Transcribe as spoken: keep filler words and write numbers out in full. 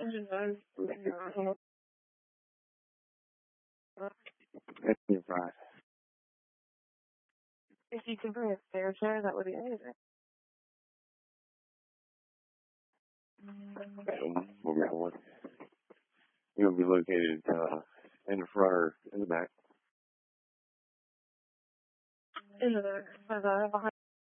That's your price. If you could bring a spare chair, that would be amazing. We'll get one. You'll be located uh, in the front or in the back. In the back, because I have a